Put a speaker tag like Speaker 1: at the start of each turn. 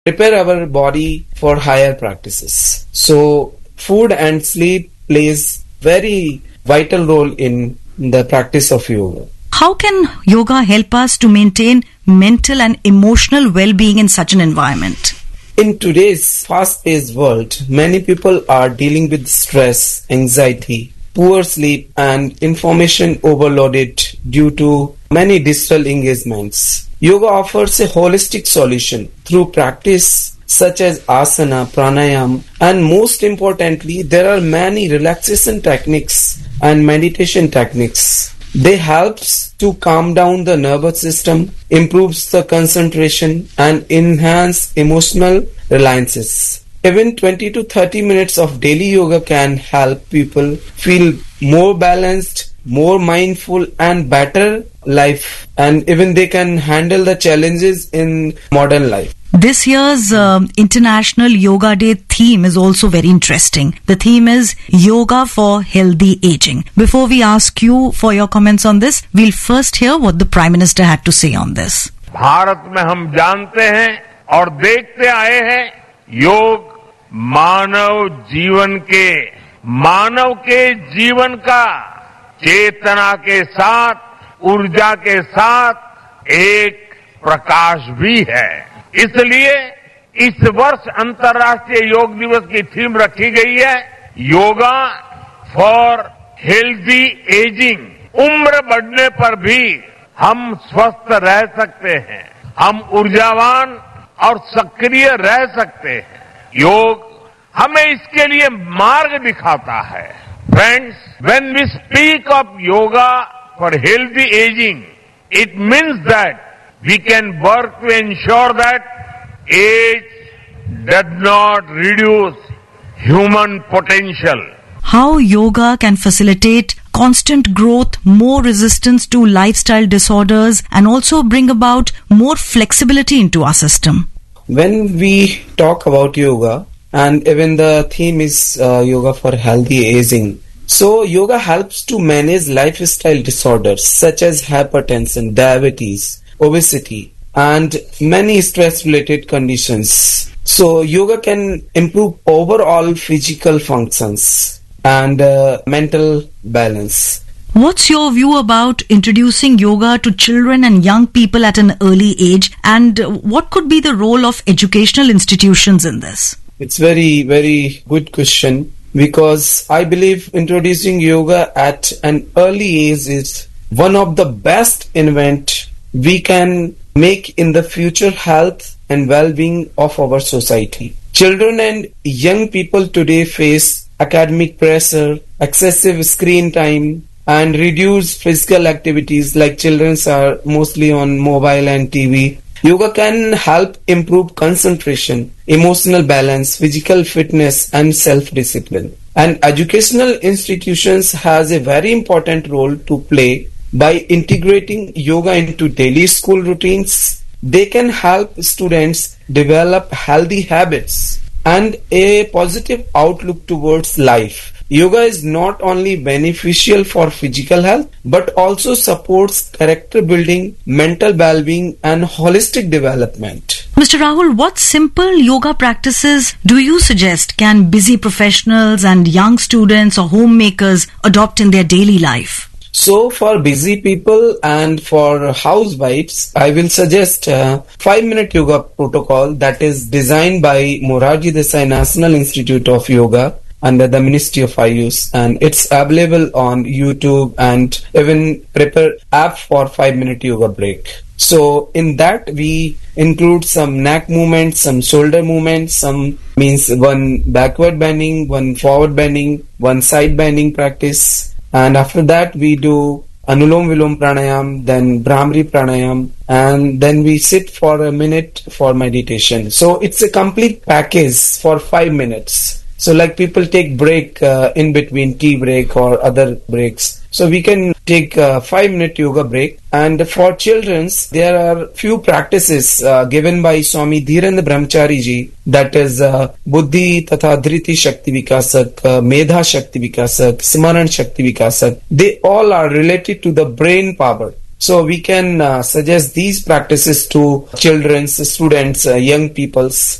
Speaker 1: prepare our body for higher practices. So food and sleep plays very vital role in the practice of yoga.
Speaker 2: How can yoga help us to maintain mental and emotional well-being in such an environment?
Speaker 1: In today's fast-paced world, many people are dealing with stress, anxiety, poor sleep and information overloaded due to many digital engagements. Yoga offers a holistic solution through practice such as asana, pranayam, and most importantly, there are many relaxation techniques and meditation techniques. They helps to calm down the nervous system, improves the concentration and enhance emotional reliances. Even 20 to 30 minutes of daily yoga can help people feel more balanced, more mindful and better life, and even they can handle the challenges in modern life.
Speaker 2: This year's International Yoga Day theme is also very interesting. The theme is Yoga for Healthy Aging. Before we ask you for your comments on this, we'll first hear what the Prime Minister had to say on this.
Speaker 3: Bharat में हम जानते हैं और देखते आए हैं, योग मानव के जीवन का चेतना के साथ, ऊर्जा के साथ एक प्रकाश भी है. इसलिए इस वर्ष अंतर्राष्ट्रीय योग दिवस की थीम रखी गई है योगा फॉर हेल्दी एजिंग. उम्र बढ़ने पर भी हम स्वस्थ रह सकते हैं, हम ऊर्जावान और सक्रिय रह सकते हैं. योग हमें इसके लिए मार्ग दिखाता है. Friends, when we speak of yoga for healthy ageing, it means that we can work to ensure that age does not reduce human potential.
Speaker 2: How yoga can facilitate constant growth, more resistance to lifestyle disorders, and also bring about more flexibility into our system.
Speaker 1: When we talk about yoga, and even the theme is yoga for healthy aging, so yoga helps to manage lifestyle disorders such as hypertension, diabetes, obesity, and many stress-related conditions. So yoga can improve overall physical functions and mental balance.
Speaker 2: What's your view about introducing yoga to children and young people at an early age, and what could be the role of educational institutions in this?
Speaker 1: It's very, very good question, because I believe introducing yoga at an early age is one of the best invent we can make in the future health and well-being of our society. Children and young people today face academic pressure, excessive screen time, and reduced physical activities, like children are mostly on mobile and TV. Yoga can help improve concentration, emotional balance, physical fitness, and self-discipline. And educational institutions has a very important role to play by integrating yoga into daily school routines. They can help students develop healthy habits and a positive outlook towards life. Yoga is not only beneficial for physical health but also supports character building, mental well-being, and holistic development.
Speaker 2: Mr. Rahul, what simple yoga practices do you suggest can busy professionals and young students or homemakers adopt in their daily life?
Speaker 1: So for busy people and for housewives, I will suggest a 5-minute yoga protocol that is designed by Morarji Desai National Institute of Yoga under the Ministry of Ayush, and it's available on YouTube and even prepare app for 5-minute yoga break. So in that we include some neck movements, some shoulder movements, some means one backward bending, one forward bending, one side bending practice. And after that we do Anulom Vilom Pranayam, then Brahmari Pranayam, and then we sit for a minute for meditation. So it's a complete package for 5 minutes. So like people take break in between tea break or other breaks. So we can take a 5-minute yoga break. And for children, there are few practices given by Swami Dhirendra Brahmachari ji, that is Buddhi Tatha Dhriti Shakti Vikasak, Medha Shakti Vikasak, Smaran Shakti Vikasak. They all are related to the brain power. So we can suggest these practices to children, students, young peoples.